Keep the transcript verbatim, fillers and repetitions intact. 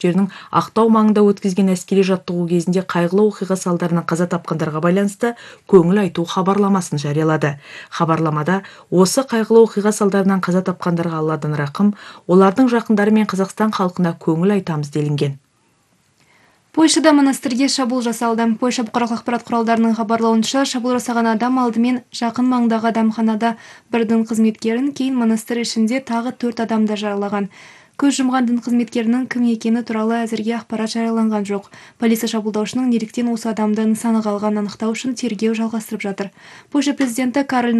күштерінің Ақтау маңында өткізген әскери жаттығу кезінде қайғылы оқиға салдарынан қаза тапқандарға байланысты көңіл айту хабарламасын жариялады. Хабарламада осы қайғылы оқиға салдарынан қаза тапқандарға Алладан рақым, олардың жақындары мен Қазақстан халқына көңіл айтамыз делінген. Польшада монастырьге шабуыл жасалды. Польша бұқаралық ақпарат құралдарының хабарлауынша, шабуыл жасаған адам алдымен жақын маңдағы адамханада бір дін қызметкерін, кейін монастырь ішінде тағы төрт адамды жаралаған. Көз жұмған дін қызметкерінің кім екені туралы әзірге ақпарат жарияланған жоқ. Полиция шабуылдаушының неліктен осы адамды нысанаға алғанын анықтау үшін тергеу жалғастырып жатыр. Польша президенті Кароль